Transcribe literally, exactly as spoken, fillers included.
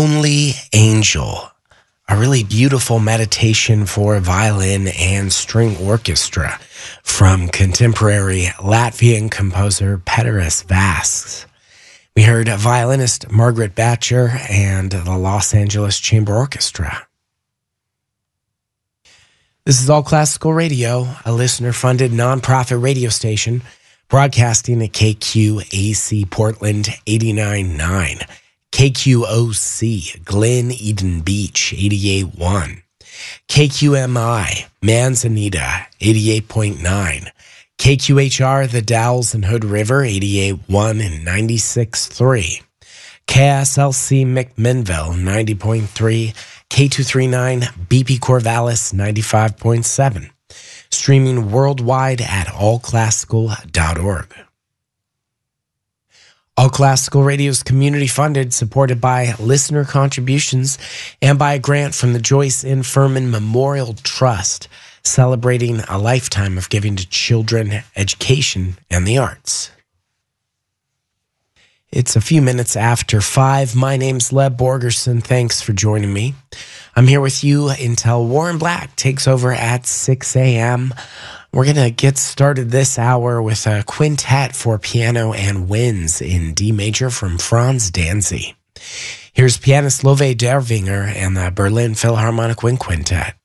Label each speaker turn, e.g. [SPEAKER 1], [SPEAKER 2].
[SPEAKER 1] Lonely Angel, a really beautiful meditation for violin and string orchestra from contemporary Latvian composer Pēteris Vasks. We heard violinist Margaret Batcher and the Los Angeles Chamber Orchestra. This is All Classical Radio, a listener-funded nonprofit radio station broadcasting at K Q A C Portland eighty-nine point nine, K Q O C Glen Eden Beach eighty-eight point one, K Q M I Manzanita eighty-eight point nine, K Q H R The Dalles and Hood River eighty-eight point one and ninety-six point three, K S L C McMinnville ninety point three, K two thirty-nine B P Corvallis ninety-five point seven. Streaming worldwide at all classical dot org. All Classical Radio is community funded, supported by listener contributions, and by a grant from the Joyce N. Furman Memorial Trust, celebrating a lifetime of giving to children, education, and the arts. It's a few minutes after five. My name's Leb Borgerson. Thanks for joining me. I'm here with you until Warren Black takes over at six a.m. We're going to get started this hour with a quintet for piano and winds in D major from Franz Danzig. Here's pianist Love Dervinger and the Berlin Philharmonic Wind Quintet.